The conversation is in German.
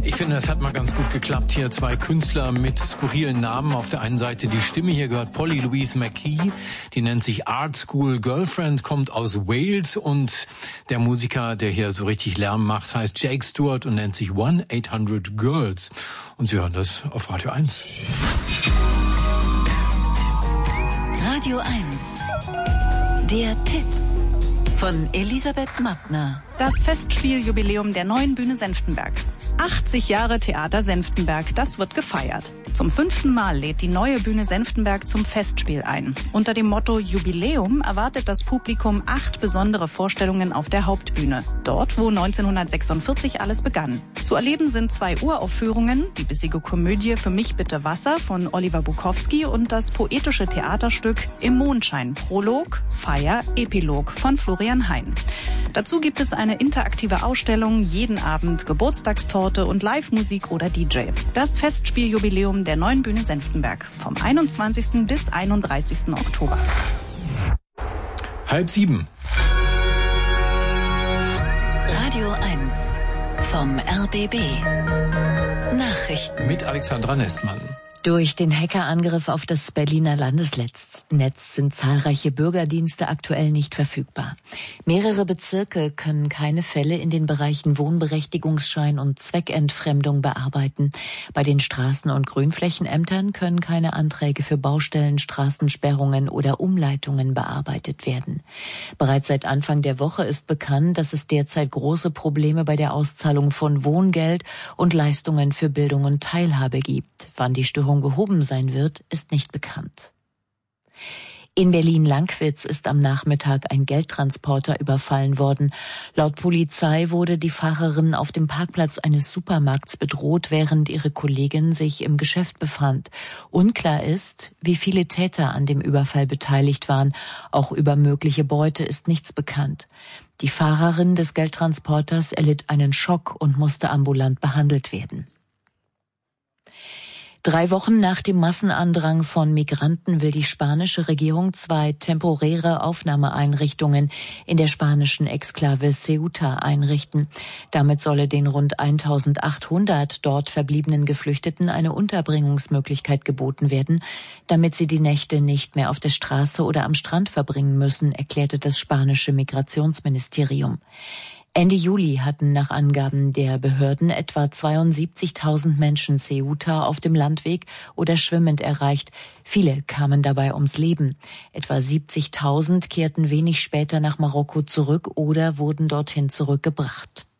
Ich finde, das hat mal ganz gut geklappt. Hier 2 Künstler mit skurrilen Namen. Auf der einen Seite die Stimme, hier gehört Polly Louise McKee. Die nennt sich Art School Girlfriend, kommt aus Wales. Und der Musiker, der hier so richtig Lärm macht, heißt Jake Stewart und nennt sich 1-800 Girls. Und Sie hören das auf Radio 1. Radio 1. Der Tipp von Elisabeth Mattner. Das Festspieljubiläum der Neuen Bühne Senftenberg. 80 Jahre Theater Senftenberg, das wird gefeiert. Zum 5. Mal lädt die Neue Bühne Senftenberg zum Festspiel ein. Unter dem Motto Jubiläum erwartet das Publikum 8 besondere Vorstellungen auf der Hauptbühne. Dort, wo 1946 alles begann. Zu erleben sind 2 Uraufführungen, die bissige Komödie Für mich bitte Wasser von Oliver Bukowski und das poetische Theaterstück Im Mondschein, Prolog, Feier, Epilog von Florian Hein. Dazu gibt es eine interaktive Ausstellung, jeden Abend Geburtstagstorte und Live-Musik oder DJ. Das Festspieljubiläum der Neuen Bühne Senftenberg vom 21. bis 31. Oktober. 6:30. Radio 1 vom RBB. Nachrichten Mit Alexandra Nestmann. Durch den Hackerangriff auf das Berliner Landesnetz sind zahlreiche Bürgerdienste aktuell nicht verfügbar. Mehrere Bezirke können keine Fälle in den Bereichen Wohnberechtigungsschein und Zweckentfremdung bearbeiten. Bei den Straßen- und Grünflächenämtern können keine Anträge für Baustellen, Straßensperrungen oder Umleitungen bearbeitet werden. Bereits seit Anfang der Woche ist bekannt, dass es derzeit große Probleme bei der Auszahlung von Wohngeld und Leistungen für Bildung und Teilhabe gibt. Wann die Störung behoben sein wird, ist nicht bekannt. In Berlin-Lankwitz ist am Nachmittag ein Geldtransporter überfallen worden. Laut Polizei wurde die Fahrerin auf dem Parkplatz eines Supermarkts bedroht, während ihre Kollegin sich im Geschäft befand. Unklar ist, wie viele Täter an dem Überfall beteiligt waren. Auch über mögliche Beute ist nichts bekannt. Die Fahrerin des Geldtransporters erlitt einen Schock und musste ambulant behandelt werden. 3 Wochen nach dem Massenandrang von Migranten will die spanische Regierung 2 temporäre Aufnahmeeinrichtungen in der spanischen Exklave Ceuta einrichten. Damit solle den rund 1800 dort verbliebenen Geflüchteten eine Unterbringungsmöglichkeit geboten werden, damit sie die Nächte nicht mehr auf der Straße oder am Strand verbringen müssen, erklärte das spanische Migrationsministerium. Ende Juli hatten nach Angaben der Behörden etwa 72.000 Menschen Ceuta auf dem Landweg oder schwimmend erreicht. Viele kamen dabei ums Leben. Etwa 70.000 kehrten wenig später nach Marokko zurück oder wurden dorthin zurückgebracht.